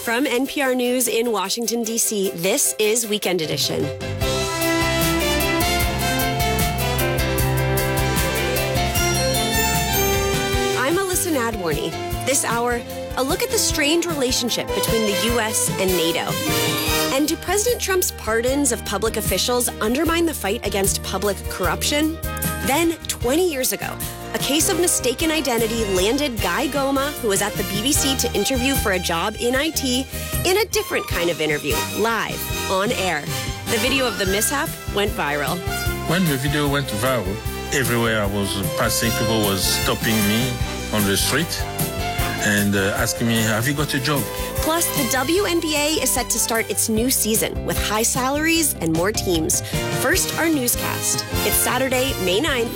From NPR News in Washington, D.C., this is Weekend Edition. I'm Alyssa Nadworny. This hour, a look at the strained relationship between the U.S. and NATO. And do President Trump's pardons of public officials undermine the fight against public corruption? Then, 20 years ago, a case of mistaken identity landed Guy Goma, who was at the BBC to interview for a job in IT, in a different kind of interview, live, on air. The video of the mishap went viral. When the video went viral, everywhere I was passing, people was stopping me on the street and asking me, have you got a job? Plus, the WNBA is set to start its new season with high salaries and more teams. First, our newscast. It's Saturday, May 9th,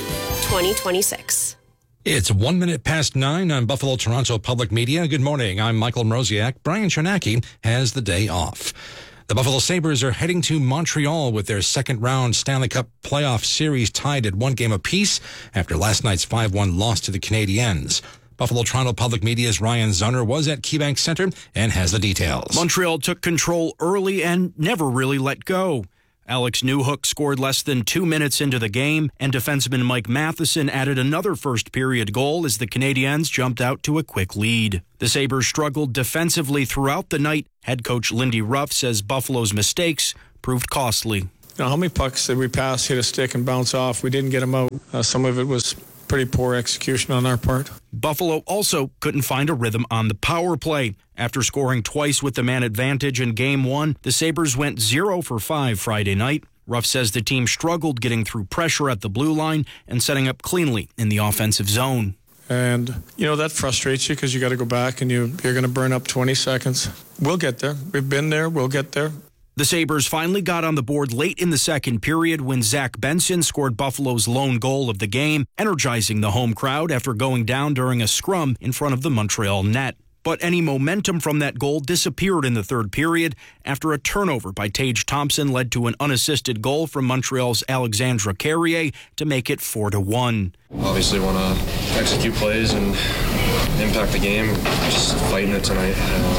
2026. It's 1 minute past 9 on Buffalo Toronto Public Media. Good morning. I'm Michael Mroziak. Brian Chernacki has the day off. The Buffalo Sabres are heading to Montreal with their second round Stanley Cup playoff series tied at 1 game apiece after last night's 5-1 loss to the Canadiens. Buffalo Toronto Public Media's Ryan Zunner was at KeyBank Center and has the details. Montreal took control early and never really let go. Alex Newhook scored less than 2 minutes into the game, and defenseman Mike Matheson added another first-period goal as the Canadiens jumped out to a quick lead. The Sabres struggled defensively throughout the night. Head coach Lindy Ruff says Buffalo's mistakes proved costly. How many pucks did we pass, hit a stick, and bounce off? We didn't get them out. Some of it was pretty poor execution on our part. Buffalo also couldn't find a rhythm on the power play. After scoring twice with the man advantage in Game 1, the Sabres went 0 for 5 Friday night. Ruff says the team struggled getting through pressure at the blue line and setting up cleanly in the offensive zone. And, that frustrates you because you got to go back and you're going to burn up 20 seconds. We'll get there. We've been there. We'll get there. The Sabres finally got on the board late in the second period when Zach Benson scored Buffalo's lone goal of the game, energizing the home crowd after going down during a scrum in front of the Montreal net. But any momentum from that goal disappeared in the third period after a turnover by Tage Thompson led to an unassisted goal from Montreal's Alexandre Carrier to make it 4-1. Obviously want to execute plays and impact the game. Just fighting it tonight.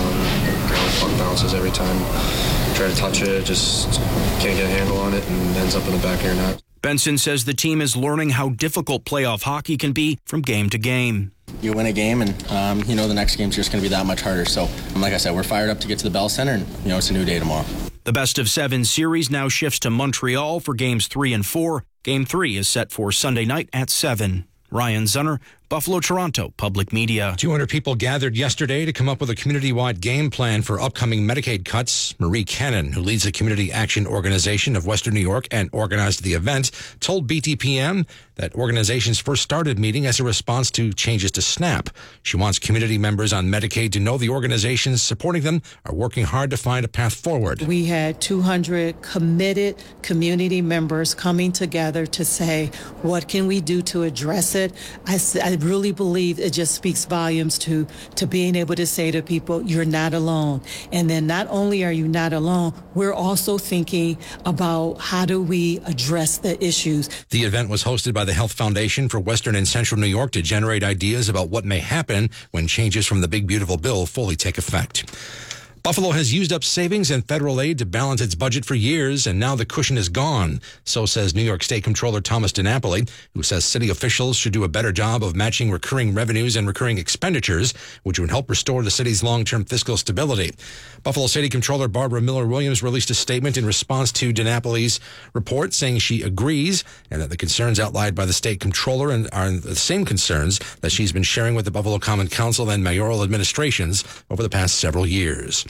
Puck bounces every time. Try to touch it, just can't get a handle on it and ends up in the back of your net. Benson says the team is learning how difficult playoff hockey can be from game to game. You win a game and, the next game's just going to be that much harder. So, like I said, we're fired up to get to the Bell Center and, it's a new day tomorrow. The best-of-7 series now shifts to Montreal for Games 3 and 4. Game 3 is set for Sunday night at 7. Ryan Zunner, Buffalo Toronto Public Media. 200 people gathered yesterday to come up with a community-wide game plan for upcoming Medicaid cuts. Marie Cannon, who leads the Community Action Organization of Western New York and organized the event, told BTPM that organizations first started meeting as a response to changes to SNAP. She wants community members on Medicaid to know the organizations supporting them are working hard to find a path forward. We had 200 committed community members coming together to say, what can we do to address it? I really believe it just speaks volumes to being able to say to people, you're not alone. And then not only are you not alone, we're also thinking about how do we address the issues. The event was hosted by the Health Foundation for Western and Central New York to generate ideas about what may happen when changes from the Big Beautiful Bill fully take effect. Buffalo has used up savings and federal aid to balance its budget for years, and now the cushion is gone. So says New York State Comptroller Thomas DiNapoli, who says city officials should do a better job of matching recurring revenues and recurring expenditures, which would help restore the city's long-term fiscal stability. Buffalo City Comptroller Barbara Miller-Williams released a statement in response to DiNapoli's report, saying she agrees and that the concerns outlined by the state comptroller are the same concerns that she's been sharing with the Buffalo Common Council and mayoral administrations over the past several years.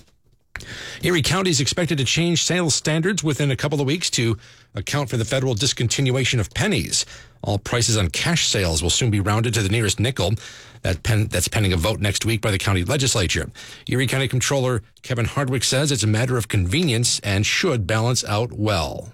Erie County is expected to change sales standards within a couple of weeks to account for the federal discontinuation of pennies. All prices on cash sales will soon be rounded to the nearest nickel. That's pending a vote next week by the county legislature. Erie County Comptroller Kevin Hardwick says it's a matter of convenience and should balance out well.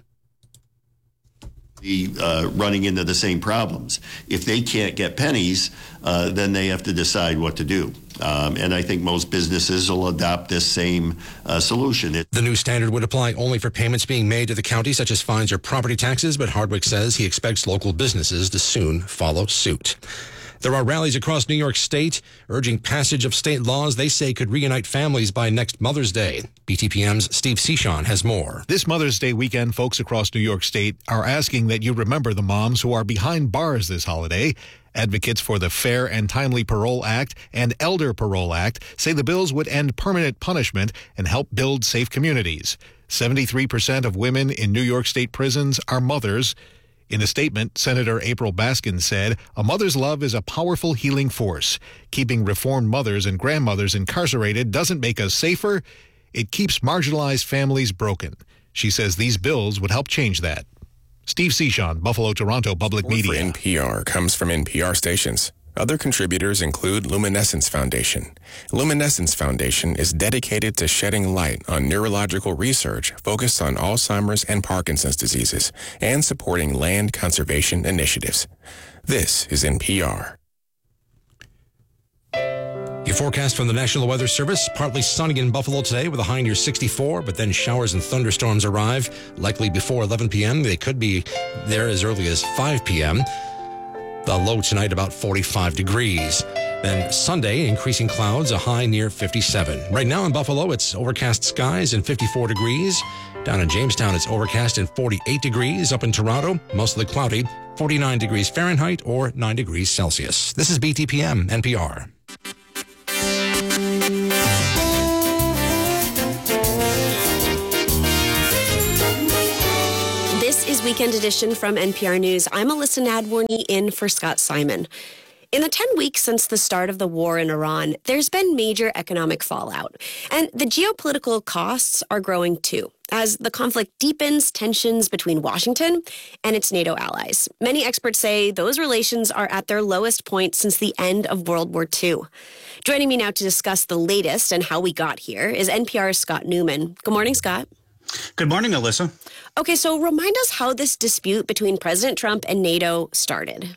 Running into the same problems. If they can't get pennies, then they have to decide what to do. And I think most businesses will adopt this same solution. The new standard would apply only for payments being made to the county, such as fines or property taxes, but Hardwick says he expects local businesses to soon follow suit. There are rallies across New York State urging passage of state laws they say could reunite families by next Mother's Day. BTPM's Steve Cichon has more. This Mother's Day weekend, folks across New York State are asking that you remember the moms who are behind bars this holiday. Advocates for the Fair and Timely Parole Act and Elder Parole Act say the bills would end permanent punishment and help build safe communities. 73% of women in New York State prisons are mothers. In a statement, Senator April Baskin said, "A mother's love is a powerful healing force. Keeping reformed mothers and grandmothers incarcerated doesn't make us safer. It keeps marginalized families broken." She says these bills would help change that. Steve Cichon, Buffalo, Toronto Public Media. For NPR comes from NPR stations. Other contributors include Luminescence Foundation. Luminescence Foundation is dedicated to shedding light on neurological research focused on Alzheimer's and Parkinson's diseases and supporting land conservation initiatives. This is NPR. Your forecast from the National Weather Service, partly sunny in Buffalo today with a high near 64, but then showers and thunderstorms arrive, likely before 11 p.m. They could be there as early as 5 p.m. The low tonight about 45 degrees. Then Sunday, increasing clouds, a high near 57. Right now in Buffalo, it's overcast skies and 54 degrees. Down in Jamestown, it's overcast and 48 degrees. Up in Toronto, mostly cloudy, 49 degrees Fahrenheit or 9 degrees Celsius. This is BTPM, NPR. This is Weekend Edition from NPR News. I'm Alyssa Nadworny in for Scott Simon. In the 10 weeks since the start of the war in Iran, there's been major economic fallout. And the geopolitical costs are growing too, as the conflict deepens tensions between Washington and its NATO allies. Many experts say those relations are at their lowest point since the end of World War II. Joining me now to discuss the latest and how we got here is NPR's Scott Newman. Good morning, Scott. Good morning, Alyssa. Okay, so remind us how this dispute between President Trump and NATO started.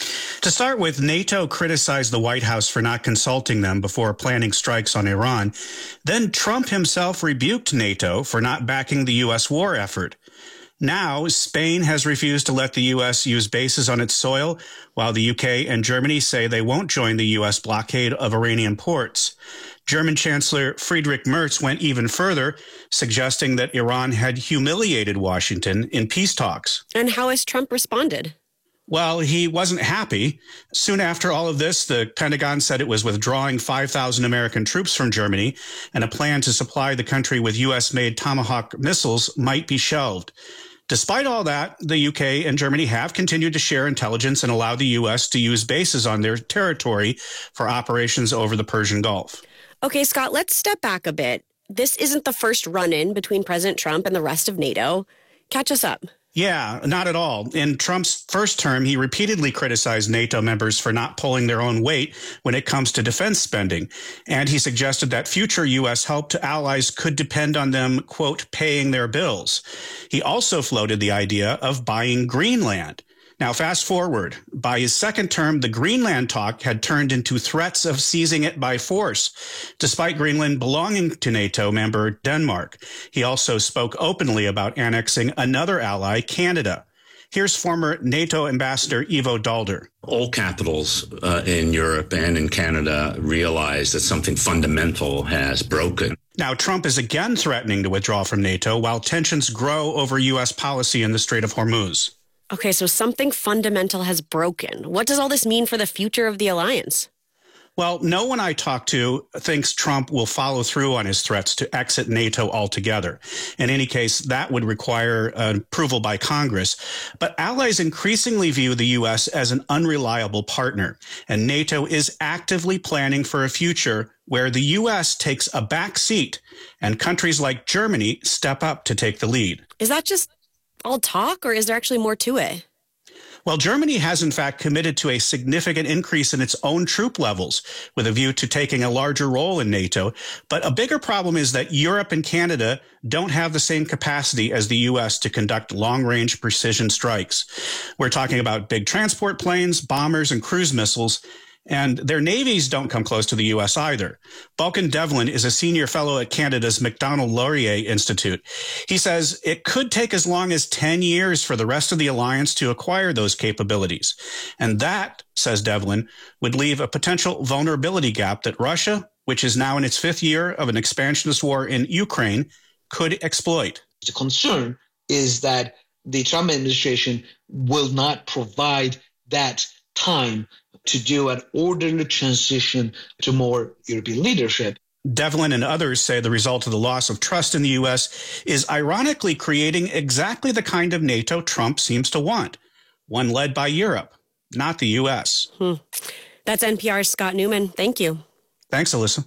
To start with, NATO criticized the White House for not consulting them before planning strikes on Iran. Then Trump himself rebuked NATO for not backing the U.S. war effort. Now, Spain has refused to let the U.S. use bases on its soil, while the U.K. and Germany say they won't join the U.S. blockade of Iranian ports. German Chancellor Friedrich Merz went even further, suggesting that Iran had humiliated Washington in peace talks. And how has Trump responded? Well, he wasn't happy. Soon after all of this, the Pentagon said it was withdrawing 5,000 American troops from Germany, and a plan to supply the country with U.S.-made Tomahawk missiles might be shelved. Despite all that, the UK and Germany have continued to share intelligence and allow the U.S. to use bases on their territory for operations over the Persian Gulf. Okay, Scott, let's step back a bit. This isn't the first run-in between President Trump and the rest of NATO. Catch us up. Yeah, not at all. In Trump's first term, he repeatedly criticized NATO members for not pulling their own weight when it comes to defense spending. And he suggested that future U.S. help to allies could depend on them, quote, paying their bills. He also floated the idea of buying Greenland. Now, fast forward. By his second term, the Greenland talk had turned into threats of seizing it by force, despite Greenland belonging to NATO member Denmark. He also spoke openly about annexing another ally, Canada. Here's former NATO ambassador Ivo Daalder. All capitals in Europe and in Canada realize that something fundamental has broken. Now, Trump is again threatening to withdraw from NATO while tensions grow over U.S. policy in the Strait of Hormuz. Okay, so something fundamental has broken. What does all this mean for the future of the alliance? Well, no one I talk to thinks Trump will follow through on his threats to exit NATO altogether. In any case, that would require approval by Congress. But allies increasingly view the U.S. as an unreliable partner, and NATO is actively planning for a future where the U.S. takes a back seat and countries like Germany step up to take the lead. Is that just all talk, or is there actually more to it? Well, Germany has, in fact, committed to a significant increase in its own troop levels with a view to taking a larger role in NATO. But a bigger problem is that Europe and Canada don't have the same capacity as the U.S. to conduct long-range precision strikes. We're talking about big transport planes, bombers, and cruise missiles. And their navies don't come close to the U.S. either. Vulcan Devlin is a senior fellow at Canada's Macdonald-Laurier Institute. He says it could take as long as 10 years for the rest of the alliance to acquire those capabilities. And that, says Devlin, would leave a potential vulnerability gap that Russia, which is now in its 5th year of an expansionist war in Ukraine, could exploit. The concern is that the Trump administration will not provide that time to do an orderly transition to more European leadership. Devlin and others say the result of the loss of trust in the U.S. is ironically creating exactly the kind of NATO Trump seems to want, one led by Europe, not the U.S. That's NPR's Scott Newman. Thank you. Thanks, Alyssa.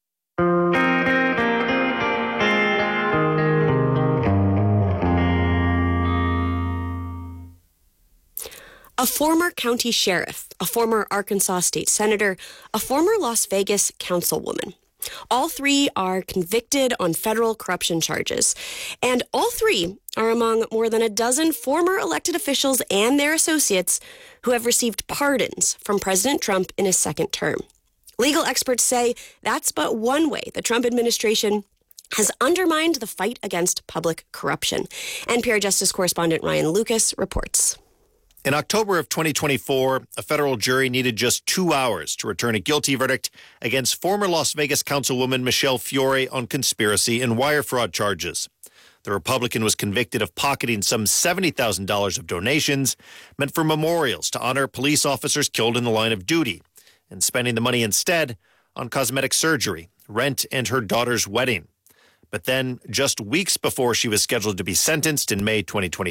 A former county sheriff, a former Arkansas state senator, a former Las Vegas councilwoman. All 3 are convicted on federal corruption charges, and all 3 are among more than a dozen former elected officials and their associates who have received pardons from President Trump in his 2nd term. Legal experts say that's but one way the Trump administration has undermined the fight against public corruption. NPR Justice correspondent Ryan Lucas reports. In October of 2024, a federal jury needed just 2 hours to return a guilty verdict against former Las Vegas councilwoman Michelle Fiore on conspiracy and wire fraud charges. The Republican was convicted of pocketing some $70,000 of donations meant for memorials to honor police officers killed in the line of duty, and spending the money instead on cosmetic surgery, rent, and her daughter's wedding. But then, just weeks before she was scheduled to be sentenced in May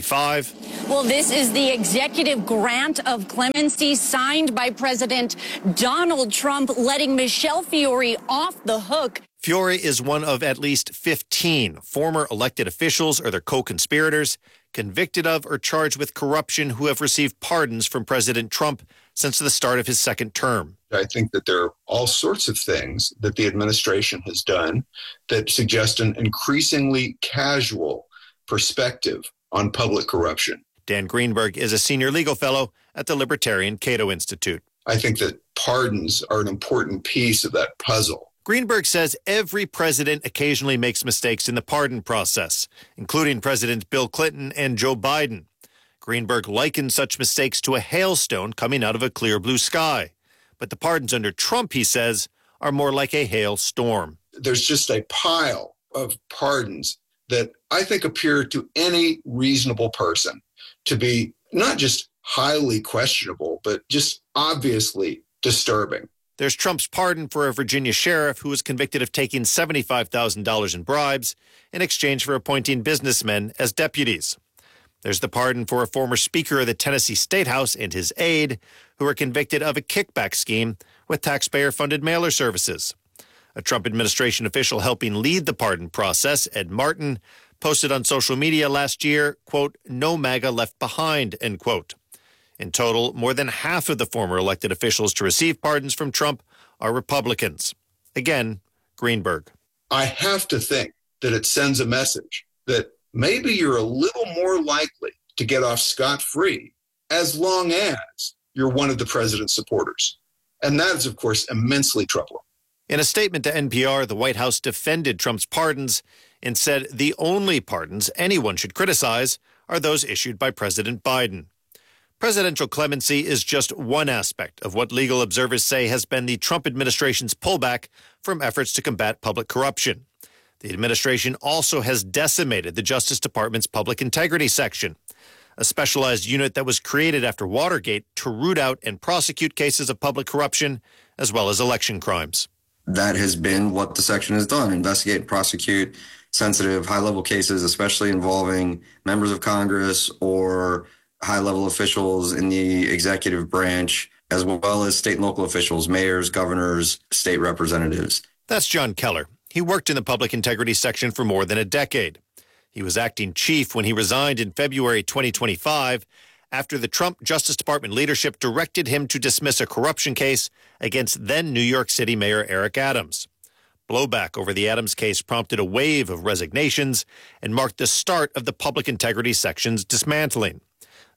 2025. Well, this is the executive grant of clemency signed by President Donald Trump, letting Michelle Fiore off the hook. Fiore is one of at least 15 former elected officials or their co-conspirators convicted of or charged with corruption who have received pardons from President Trump since the start of his 2nd term. I think that there are all sorts of things that the administration has done that suggest an increasingly casual perspective on public corruption. Dan Greenberg is a senior legal fellow at the Libertarian Cato Institute. I think that pardons are an important piece of that puzzle. Greenberg says every president occasionally makes mistakes in the pardon process, including Presidents Bill Clinton and Joe Biden. Greenberg likened such mistakes to a hailstone coming out of a clear blue sky. But the pardons under Trump, he says, are more like a hailstorm. There's just a pile of pardons that I think appear to any reasonable person to be not just highly questionable, but just obviously disturbing. There's Trump's pardon for a Virginia sheriff who was convicted of taking $75,000 in bribes in exchange for appointing businessmen as deputies. There's the pardon for a former Speaker of the Tennessee State House and his aide who were convicted of a kickback scheme with taxpayer-funded mailer services. A Trump administration official helping lead the pardon process, Ed Martin, posted on social media last year, quote, "No MAGA left behind," end quote. In total, more than half of the former elected officials to receive pardons from Trump are Republicans. Again, Greenberg. I have to think that it sends a message that maybe you're a little more likely to get off scot-free as long as you're one of the president's supporters. And that is, of course, immensely troubling. In a statement to NPR, the White House defended Trump's pardons and said the only pardons anyone should criticize are those issued by President Biden. Presidential clemency is just one aspect of what legal observers say has been the Trump administration's pullback from efforts to combat public corruption. The administration also has decimated the Justice Department's Public Integrity Section, a specialized unit that was created after Watergate to root out and prosecute cases of public corruption as well as election crimes. That has been what the section has done, investigate and prosecute sensitive high-level cases, especially involving members of Congress or high-level officials in the executive branch, as well as state and local officials, mayors, governors, state representatives. That's John Keller. He worked in the Public Integrity Section for more than a decade. He was acting chief when he resigned in February 2025 after the Trump Justice Department leadership directed him to dismiss a corruption case against then New York City Mayor Eric Adams. Blowback over the Adams case prompted a wave of resignations and marked the start of the Public Integrity Section's dismantling.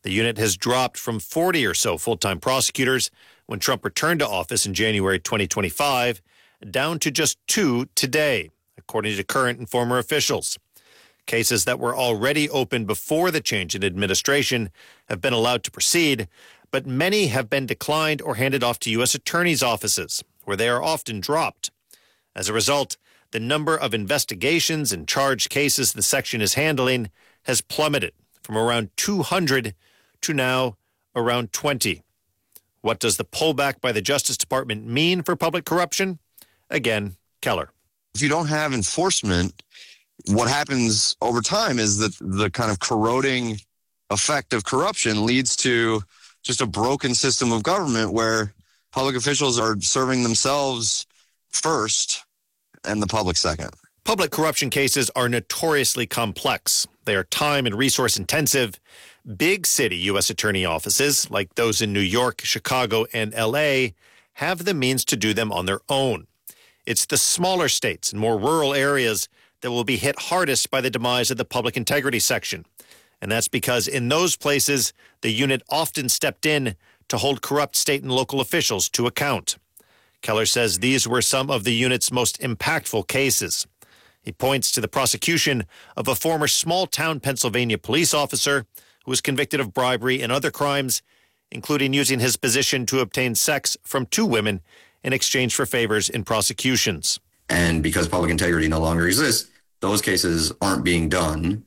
The unit has dropped from 40 or so full-time prosecutors when Trump returned to office in January 2025, down to just 2 today, according to current and former officials. Cases that were already open before the change in administration have been allowed to proceed, but many have been declined or handed off to U.S. attorneys' offices, where they are often dropped. As a result, the number of investigations and charged cases the section is handling has plummeted from around 200 to now around 20. What does the pullback by the Justice Department mean for public corruption? Again, Keller. If you don't have enforcement, what happens over time is that the kind of corroding effect of corruption leads to just a broken system of government where public officials are serving themselves first and the public second. Public corruption cases are notoriously complex. They are time and resource intensive. Big city U.S. attorney offices, like those in New York, Chicago, and L.A., have the means to do them on their own. It's the smaller states and more rural areas that will be hit hardest by the demise of the public integrity section. And that's because in those places, the unit often stepped in to hold corrupt state and local officials to account. Keller says these were some of the unit's most impactful cases. He points to the prosecution of a former small-town Pennsylvania police officer who was convicted of bribery and other crimes, including using his position to obtain sex from 2 women in exchange for favors in prosecutions. And because public integrity no longer exists, those cases aren't being done,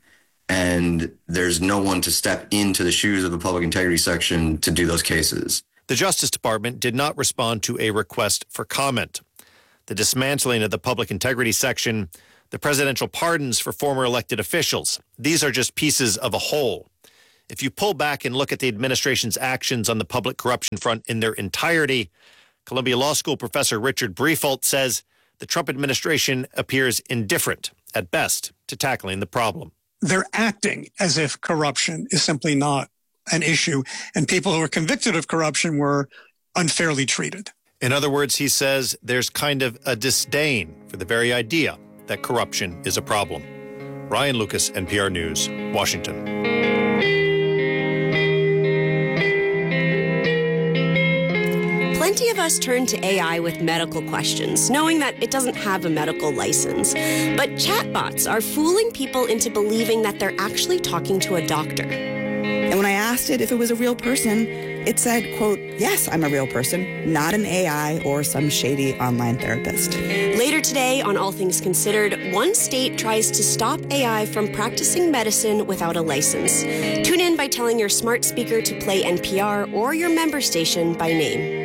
and there's no one to step into the shoes of the public integrity section to do those cases. The Justice Department did not respond to a request for comment. The dismantling of the public integrity section, the presidential pardons for former elected officials, these are just pieces of a whole. If you pull back and look at the administration's actions on the public corruption front in their entirety, Columbia Law School professor Richard Briefolt says the Trump administration appears indifferent, at best, to tackling the problem. They're acting as if corruption is simply not an issue, and people who are convicted of corruption were unfairly treated. In other words, he says there's kind of a disdain for the very idea that corruption is a problem. Ryan Lucas, NPR News, Washington. Plenty of us turn to AI with medical questions, knowing that it doesn't have a medical license. But chatbots are fooling people into believing that they're actually talking to a doctor. And when I asked it if it was a real person, it said, quote, "Yes, I'm a real person, not an AI or some shady online therapist." Later today on All Things Considered, one state tries to stop AI from practicing medicine without a license. Tune in by telling your smart speaker to play NPR or your member station by name.